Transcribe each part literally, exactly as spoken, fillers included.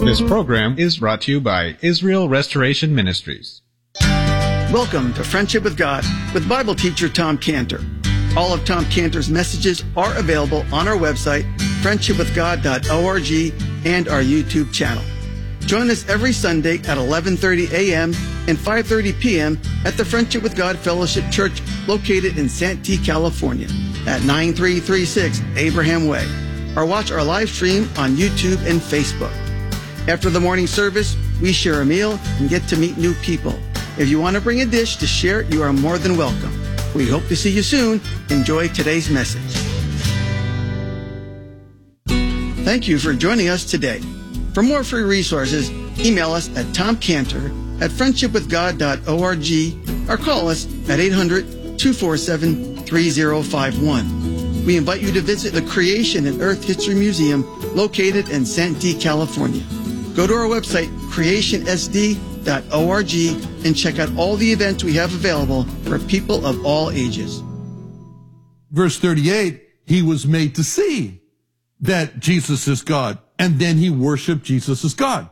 This program is brought to you by Israel Restoration Ministries. Welcome to Friendship with God with Bible teacher Tom Cantor. All of Tom Cantor's messages are available on our website, friendship with god dot org, and our YouTube channel. Join us every Sunday at eleven thirty a.m. and five thirty p.m. at the Friendship with God Fellowship Church located in Santee, California at nine three three six Abraham Way, or watch our live stream on YouTube and Facebook. After the morning service, we share a meal and get to meet new people. If you want to bring a dish to share, you are more than welcome. We hope to see you soon. Enjoy today's message. Thank you for joining us today. For more free resources, email us at tomcantor at friendship with god dot org or call us at eight hundred, two four seven, three zero five one. We invite you to visit the Creation and Earth History Museum located in Santee, California. Go to our website, creation s d dot org, and check out all the events we have available for people of all ages. Verse thirty-eight, he was made to see that Jesus is God, and then he worshiped Jesus as God.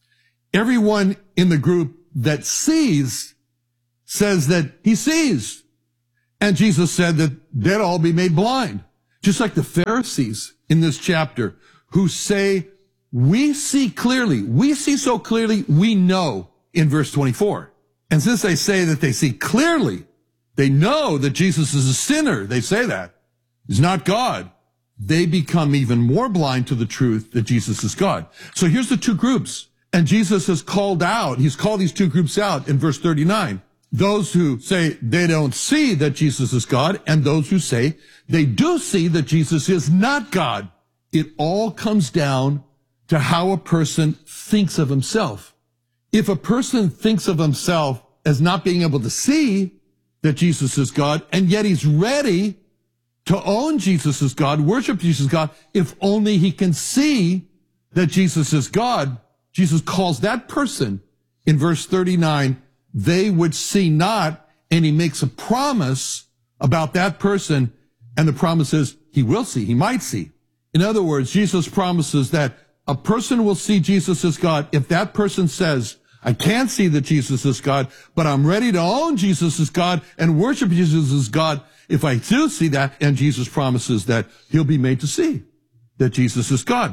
Everyone in the group that sees says that he sees. And Jesus said that they'd all be made blind. Just like the Pharisees in this chapter who say, we see clearly, we see so clearly, we know in verse twenty-four. And since they say that they see clearly, they know that Jesus is a sinner, they say that, he's not God, they become even more blind to the truth that Jesus is God. So here's the two groups. And Jesus has called out, he's called these two groups out in verse thirty-nine. Those who say they don't see that Jesus is God, and those who say they do see that Jesus is not God. It all comes down to how a person thinks of himself. If a person thinks of himself as not being able to see that Jesus is God, and yet he's ready to own Jesus as God, worship Jesus as God, if only he can see that Jesus is God, Jesus calls that person in verse thirty-nine, they would see not, and he makes a promise about that person, and the promise is he will see, he might see. In other words, Jesus promises that a person will see Jesus as God if that person says, I can't see that Jesus is God, but I'm ready to own Jesus as God and worship Jesus as God if I do see that. And Jesus promises that he'll be made to see that Jesus is God.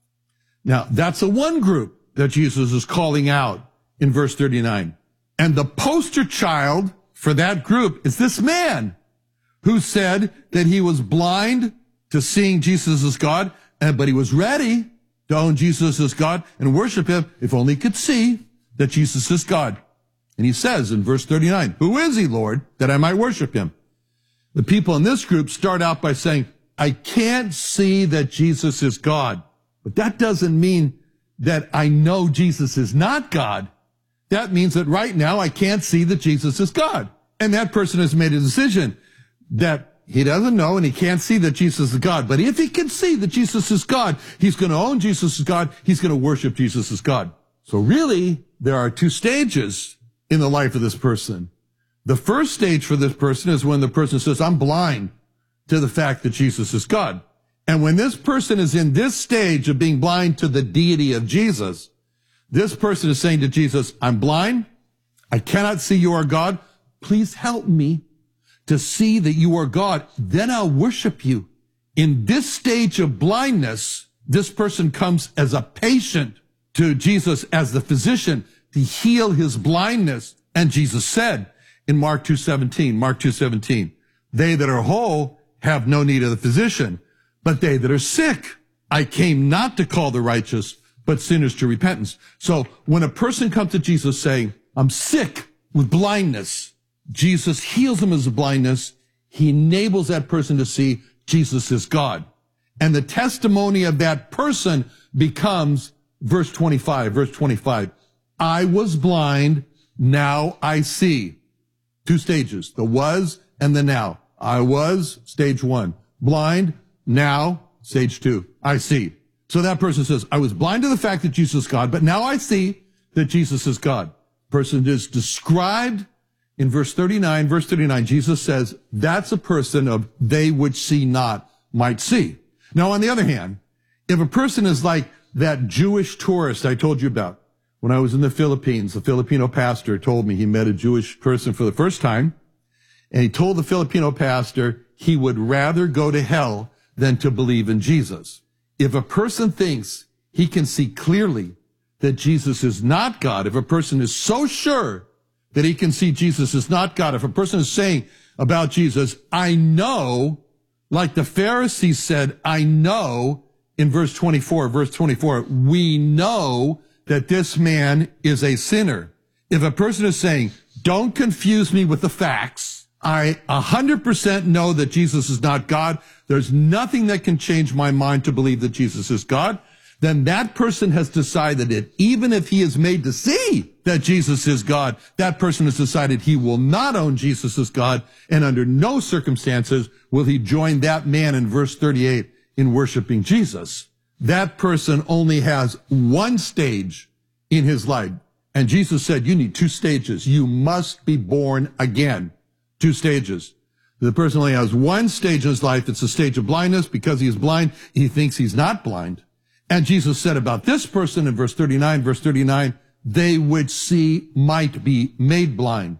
Now, that's a one group that Jesus is calling out in verse thirty-nine. And the poster child for that group is this man who said that he was blind to seeing Jesus as God, but he was ready to own Jesus as God and worship him if only he could see that Jesus is God. And he says in verse thirty-nine, who is he, Lord, that I might worship him? The people in this group start out by saying, I can't see that Jesus is God. But that doesn't mean that I know Jesus is not God. That means that right now I can't see that Jesus is God. And that person has made a decision that he doesn't know and he can't see that Jesus is God. But if he can see that Jesus is God, he's going to own Jesus as God. He's going to worship Jesus as God. So really, there are two stages in the life of this person. The first stage for this person is when the person says, I'm blind to the fact that Jesus is God. And when this person is in this stage of being blind to the deity of Jesus, this person is saying to Jesus, I'm blind. I cannot see you are God. Please help me to see that you are God, then I'll worship you. In this stage of blindness, this person comes as a patient to Jesus as the physician to heal his blindness. And Jesus said in Mark two seventeen, Mark two seventeen, they that are whole have no need of the physician, but they that are sick, I came not to call the righteous, but sinners to repentance. So when a person comes to Jesus saying, I'm sick with blindness, Jesus heals him of his blindness. He enables that person to see Jesus is God. And the testimony of that person becomes verse twenty-five, verse twenty-five. I was blind, now I see. Two stages, the was and the now. I was, stage one. Blind, now, stage two. I see. So that person says, I was blind to the fact that Jesus is God, but now I see that Jesus is God. Person is described in verse thirty-nine. Verse thirty-nine, Jesus says, that's a person of they which see not might see. Now, on the other hand, if a person is like that Jewish tourist I told you about. When I was in the Philippines, the Filipino pastor told me he met a Jewish person for the first time, and he told the Filipino pastor he would rather go to hell than to believe in Jesus. If a person thinks he can see clearly that Jesus is not God, if a person is so sure that he can see Jesus is not God, if a person is saying about Jesus, I know, like the Pharisees said, I know, in verse twenty-four, verse twenty-four, we know that this man is a sinner. If a person is saying, don't confuse me with the facts, I one hundred percent know that Jesus is not God, there's nothing that can change my mind to believe that Jesus is God, then that person has decided that even if he is made to see that Jesus is God, that person has decided he will not own Jesus as God, and under no circumstances will he join that man in verse thirty-eight in worshiping Jesus. That person only has one stage in his life. And Jesus said, you need two stages. You must be born again. Two stages. The person only has one stage in his life. It's a stage of blindness. Because he is blind, he thinks he's not blind. And Jesus said about this person in verse thirty-nine, verse thirty-nine, they which see might be made blind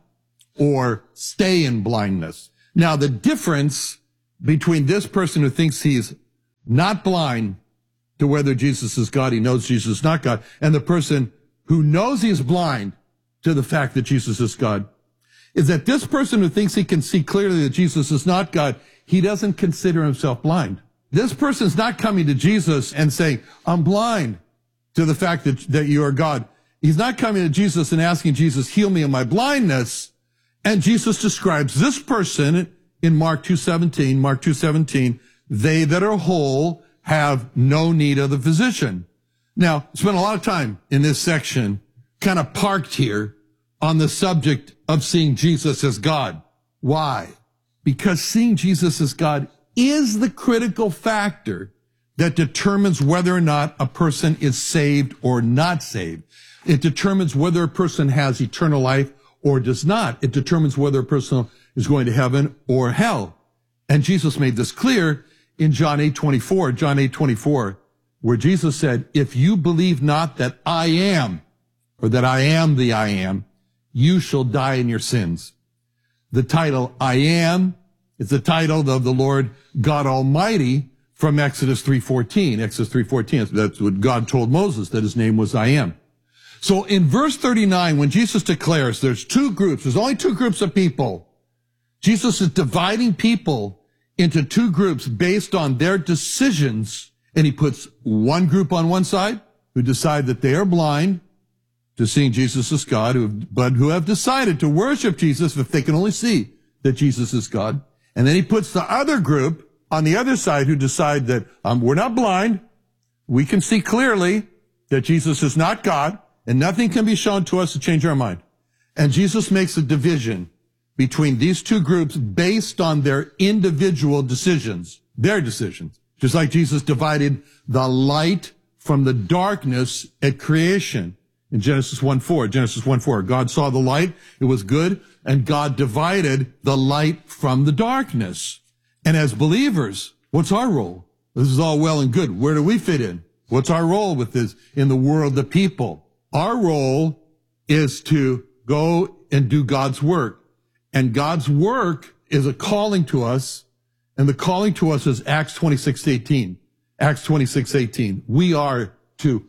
or stay in blindness. Now, the difference between this person who thinks he's not blind to whether Jesus is God, he knows Jesus is not God, and the person who knows he is blind to the fact that Jesus is God, is that this person who thinks he can see clearly that Jesus is not God, he doesn't consider himself blind. This person's not coming to Jesus and saying, I'm blind to the fact that, that you are God. He's not coming to Jesus and asking Jesus, heal me of my blindness. And Jesus describes this person in Mark two seventeen, Mark two seventeen, they that are whole have no need of the physician. Now, I spent a lot of time in this section kind of parked here on the subject of seeing Jesus as God. Why? Because seeing Jesus as God is the critical factor that determines whether or not a person is saved or not saved. It determines whether a person has eternal life or does not. It determines whether a person is going to heaven or hell. And Jesus made this clear in John eight twenty-four, John eight twenty-four, where Jesus said, if you believe not that I am, or that I am the I am, you shall die in your sins. The title I am is the title of the Lord God Almighty from Exodus three fourteen. Exodus three fourteen, that's what God told Moses, that his name was I am. So in verse thirty-nine, when Jesus declares there's two groups, there's only two groups of people, Jesus is dividing people into two groups based on their decisions, and he puts one group on one side who decide that they are blind to seeing Jesus as God, who, but who have decided to worship Jesus if they can only see that Jesus is God. And then he puts the other group on the other side who decide that um, we're not blind, we can see clearly that Jesus is not God, and nothing can be shown to us to change our mind. And Jesus makes a division between these two groups based on their individual decisions, their decisions. Just like Jesus divided the light from the darkness at creation in Genesis one four. Genesis one four, God saw the light, it was good, and God divided the light from the darkness. And as believers, what's our role? This is all well and good. Where do we fit in? What's our role with this in the world of people? Our role is to go and do God's work. And God's work is a calling to us, and the calling to us is Acts twenty-six eighteen. Acts twenty-six eighteen. We are to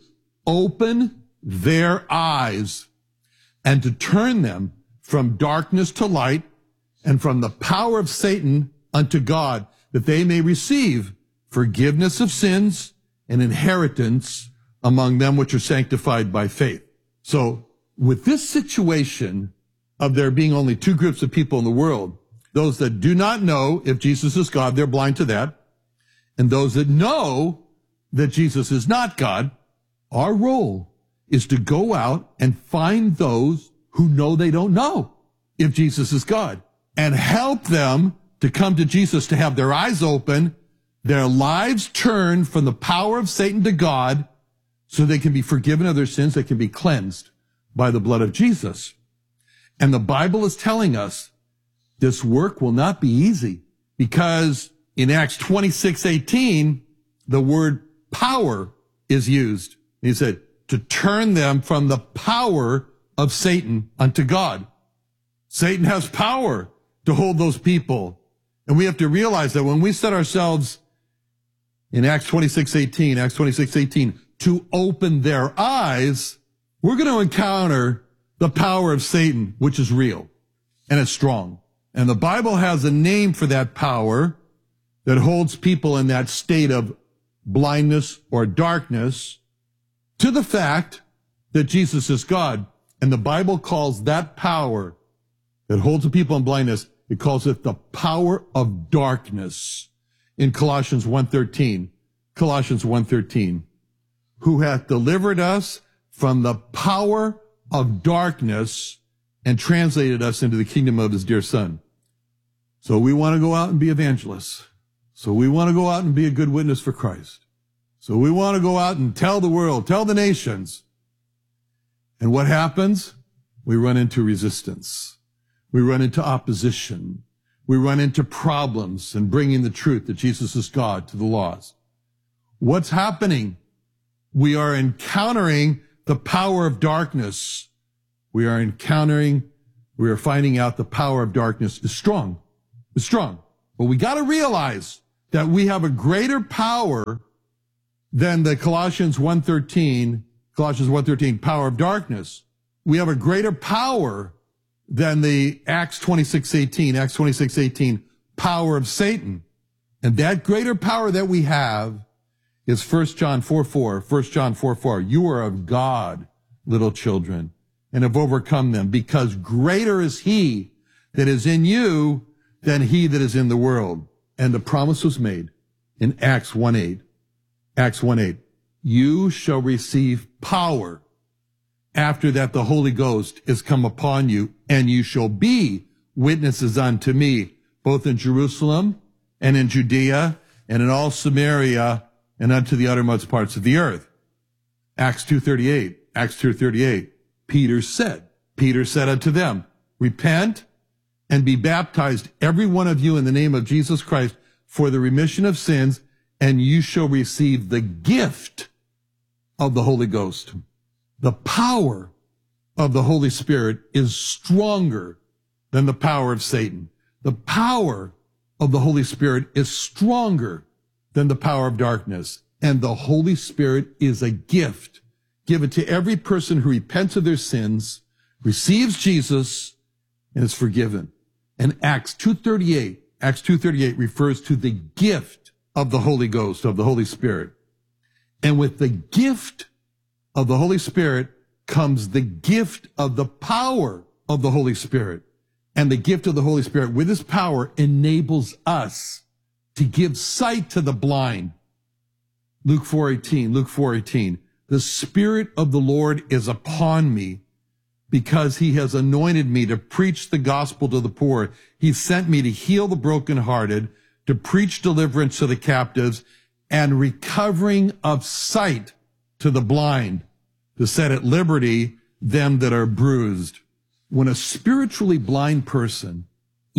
open their eyes and to turn them from darkness to light and from the power of Satan unto God, that they may receive forgiveness of sins and inheritance among them which are sanctified by faith. So with this situation of there being only two groups of people in the world, those that do not know if Jesus is God, they're blind to that, and those that know that Jesus is not God, our role is to go out and find those who know they don't know if Jesus is God, and help them to come to Jesus, to have their eyes open, their lives turned from the power of Satan to God, so they can be forgiven of their sins, they can be cleansed by the blood of Jesus. And the Bible is telling us this work will not be easy, because in Acts twenty-six eighteen, the word power is used. He said, to turn them from the power of Satan unto God. Satan has power to hold those people. And we have to realize that when we set ourselves in Acts twenty-six eighteen, Acts twenty-six eighteen, to open their eyes, we're going to encounter the power of Satan, which is real and it's strong. And the Bible has a name for that power that holds people in that state of blindness or darkness to the fact that Jesus is God. And the Bible calls that power that holds the people in blindness, it calls it the power of darkness in Colossians one thirteen. Colossians one thirteen. Who hath delivered us from the power of darkness and translated us into the kingdom of his dear Son. So we want to go out and be evangelists. So we want to go out and be a good witness for Christ. So we want to go out and tell the world, tell the nations. And what happens? We run into resistance. We run into opposition. We run into problems in bringing the truth that Jesus is God to the lost. What's happening? We are encountering the power of darkness. We are encountering, we are finding out the power of darkness is strong. It's strong. But we got to realize that we have a greater power than the Colossians one thirteen, Colossians one thirteen power of darkness. We have a greater power than the Acts twenty-six eighteen, Acts twenty-six eighteen power of Satan. And that greater power that we have is First John four four, First John four four. You are of God, little children, and have overcome them, because greater is he that is in you than he that is in the world. And the promise was made in Acts one eight. Acts one eight. You shall receive power after that the Holy Ghost is come upon you, and you shall be witnesses unto me, both in Jerusalem and in Judea and in all Samaria and unto the uttermost parts of the earth. Acts two thirty-eight. Acts two thirty-eight. Peter said, Peter said unto them, repent and be baptized, every one of you, in the name of Jesus Christ, for the remission of sins, and you shall receive the gift of the Holy Ghost. The power of the Holy Spirit is stronger than the power of Satan. The power of the Holy Spirit is stronger than the power of darkness. And the Holy Spirit is a gift given to every person who repents of their sins, receives Jesus, and is forgiven. And Acts two thirty-eight, Acts two thirty-eight refers to the gift of the Holy Ghost, of the Holy Spirit. And with the gift of the Holy Spirit comes the gift of the power of the Holy Spirit. And the gift of the Holy Spirit with his power enables us to give sight to the blind. Luke four eighteen, Luke four eighteen. The Spirit of the Lord is upon me, because he has anointed me to preach the gospel to the poor. He sent me to heal the brokenhearted, to preach deliverance to the captives, and recovering of sight to the blind, to set at liberty them that are bruised. When a spiritually blind person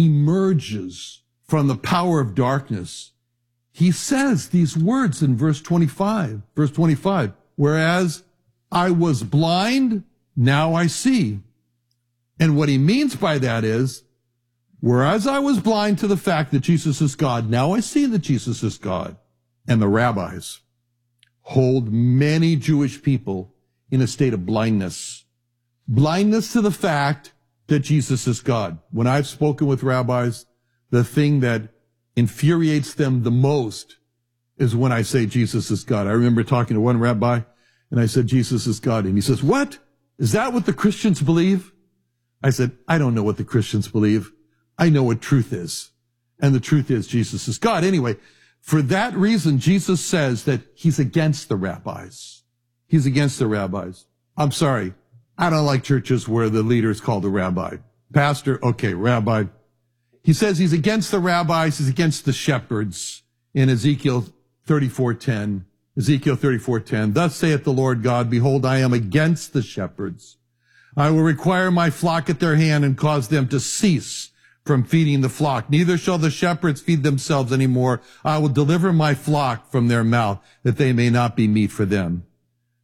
emerges from the power of darkness, he says these words in verse twenty-five, verse twenty-five, whereas I was blind, now I see. And what he means by that is, whereas I was blind to the fact that Jesus is God, now I see that Jesus is God. And the rabbis hold many Jewish people in a state of blindness. Blindness to the fact that Jesus is God. When I've spoken with rabbis, the thing that infuriates them the most is when I say Jesus is God. I remember talking to one rabbi, and I said, Jesus is God. And he says, what? Is that what the Christians believe? I said, I don't know what the Christians believe. I know what truth is. And the truth is Jesus is God. Anyway, for that reason, Jesus says that he's against the rabbis. He's against the rabbis. I'm sorry. I don't like churches where the leader is called a rabbi. Pastor, okay, rabbi. He says he's against the rabbis. He's against the shepherds in Ezekiel thirty-four ten. Ezekiel thirty-four ten. Thus saith the Lord God, behold, I am against the shepherds. I will require my flock at their hand and cause them to cease from feeding the flock. Neither shall the shepherds feed themselves any more. I will deliver my flock from their mouth, that they may not be meat for them.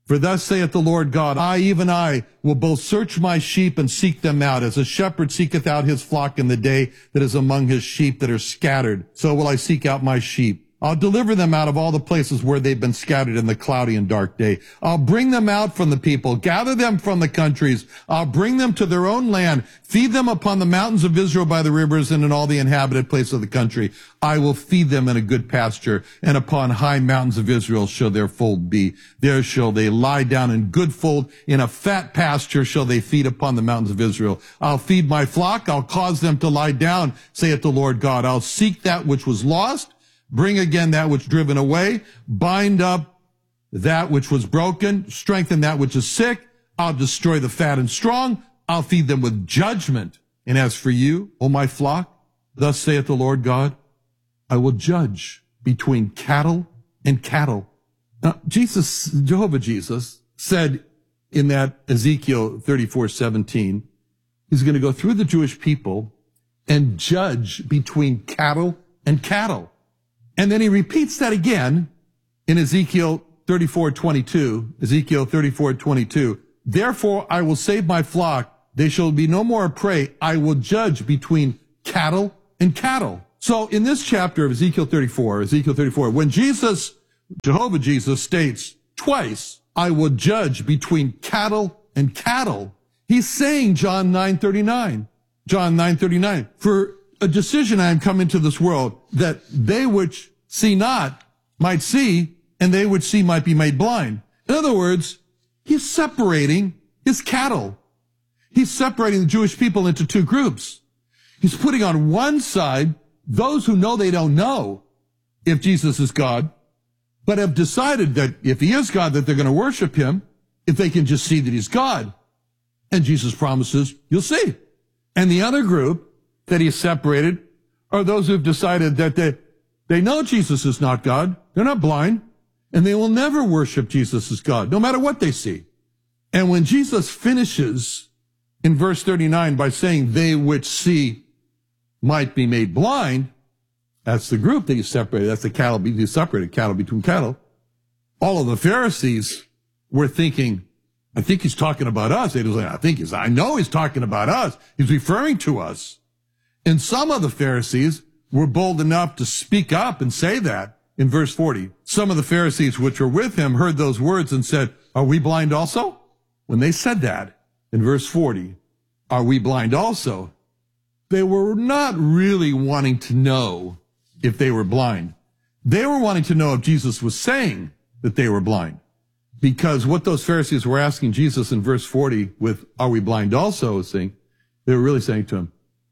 For thus saith the Lord God, I, even I, will both search my sheep and seek them out, as a shepherd seeketh out his flock in the day that is among his sheep that are scattered. So will I seek out my sheep. I'll deliver them out of all the places where they've been scattered in the cloudy and dark day. I'll bring them out from the people, gather them from the countries. I'll bring them to their own land, feed them upon the mountains of Israel by the rivers and in all the inhabited places of the country. I will feed them in a good pasture, and upon high mountains of Israel shall their fold be. There shall they lie down in good fold. In a fat pasture shall they feed upon the mountains of Israel. I'll feed my flock. I'll cause them to lie down, saith the Lord God. I'll seek that which was lost, bring again that which driven away, bind up that which was broken, strengthen that which is sick. I'll destroy the fat and strong. I'll feed them with judgment. And as for you, O my flock, thus saith the Lord God, I will judge between cattle and cattle. Now, Jesus, Jehovah Jesus, said in that Ezekiel thirty-four seventeen, he's going to go through the Jewish people and judge between cattle and cattle. And then he repeats that again in Ezekiel thirty-four twenty-two, Ezekiel thirty-four twenty-two. Therefore I will save my flock. They shall be no more a prey. I will judge between cattle and cattle. So in this chapter of Ezekiel thirty-four, Ezekiel thirty-four, when Jesus, Jehovah Jesus, states twice, I will judge between cattle and cattle, he's saying John nine thirty-nine. John nine thirty-nine. For a decision I am come into this world, that they which see not might see, and they which see might be made blind. In other words, he's separating his cattle. He's separating the Jewish people into two groups. He's putting on one side those who know they don't know if Jesus is God, but have decided that if he is God, that they're going to worship him if they can just see that he's God. And Jesus promises, you'll see. And the other group that he separated are those who've decided that they, they know Jesus is not God. They're not blind, and they will never worship Jesus as God, no matter what they see. And when Jesus finishes in verse thirty-nine by saying they which see might be made blind, that's the group that he separated. That's the cattle, he separated cattle between cattle. All of the Pharisees were thinking, I think he's talking about us. They was like, I think he's, I know he's talking about us. He's referring to us. And some of the Pharisees were bold enough to speak up and say that in verse forty. Some of the Pharisees which were with him heard those words and said, are we blind also? When they said that in verse forty, are we blind also? They were not really wanting to know if they were blind. They were wanting to know if Jesus was saying that they were blind. Because what those Pharisees were asking Jesus in verse forty with, are we blind also, is saying, they were really saying to him,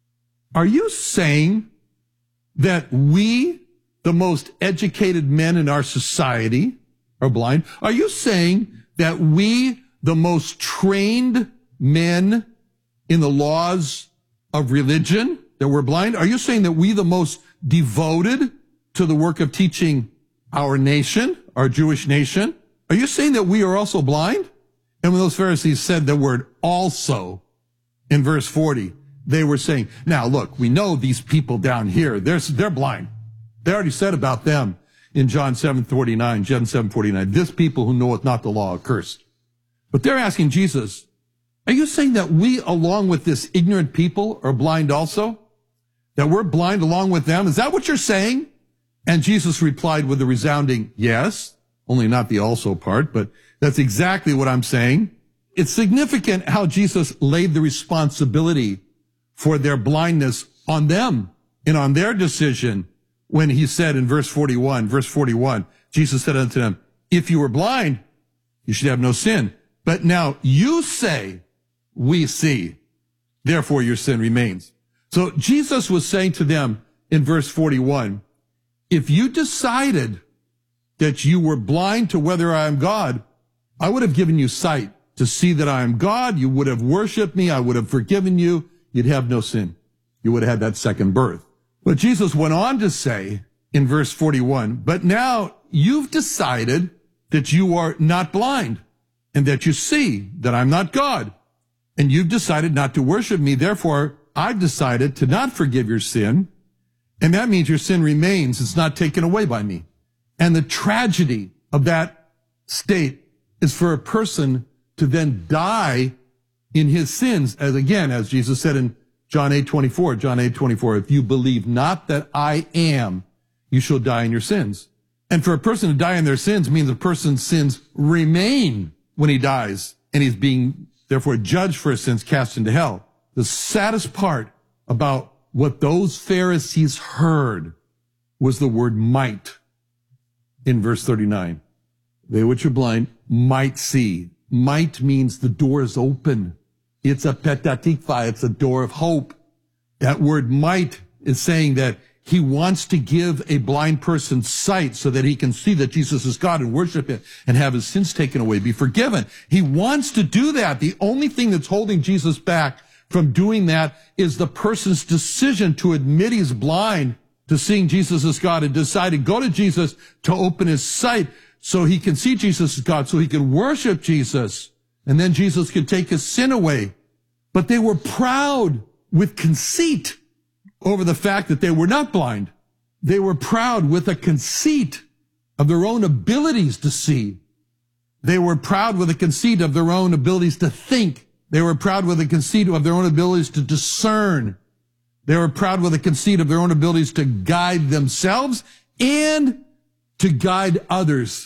are you saying that we, the most educated men in our society, are blind? Are you saying that we, the most trained men in the laws of religion, that we're blind? Are you saying that we, the most devoted to the work of teaching our nation, our Jewish nation, are you saying that we are also blind? And when those Pharisees said the word also in verse forty, they were saying, now look, we know these people down here, they're, they're blind. They already said about them in John seven forty-nine, John seven forty-nine, this people who knoweth not the law are cursed. But they're asking Jesus, are you saying that we, along with this ignorant people, are blind also? That we're blind along with them? Is that what you're saying? And Jesus replied with a resounding yes, only not the also part, but that's exactly what I'm saying. It's significant how Jesus laid the responsibility for their blindness on them and on their decision when he said in verse forty-one, verse forty-one, Jesus said unto them, if you were blind, you should have no sin. But now you say, we see, therefore your sin remains. So Jesus was saying to them in verse forty-one, if you decided that you were blind to whether I am God, I would have given you sight to see that I am God. You would have worshiped me. I would have forgiven you. You'd have no sin. You would have had that second birth. But Jesus went on to say in verse forty-one, but now you've decided that you are not blind and that you see that I'm not God. And you've decided not to worship me. Therefore, I've decided to not forgive your sin. And that means your sin remains. It's not taken away by me. And the tragedy of that state is for a person to then die in his sins. As again, as Jesus said in John eight twenty-four, John eight twenty-four, if you believe not that I am, you shall die in your sins. And for a person to die in their sins means a person's sins remain when he dies, and he's being, therefore, judged for his sins, cast into hell. The saddest part about what those Pharisees heard was the word might in verse thirty-nine. They which are blind might see. Might means the door is open. It's a petatikva. It's a door of hope. That word might is saying that he wants to give a blind person sight so that he can see that Jesus is God and worship him and have his sins taken away, be forgiven. He wants to do that. The only thing that's holding Jesus back from doing that is the person's decision to admit he's blind to seeing Jesus as God and decide to go to Jesus to open his sight so he can see Jesus as God, so he can worship Jesus, and then Jesus can take his sin away. But they were proud with conceit over the fact that they were not blind. They were proud with a conceit of their own abilities to see. They were proud with a conceit of their own abilities to think. They were proud with a conceit of their own abilities to discern. They were proud with a conceit of their own abilities to guide themselves and to guide others.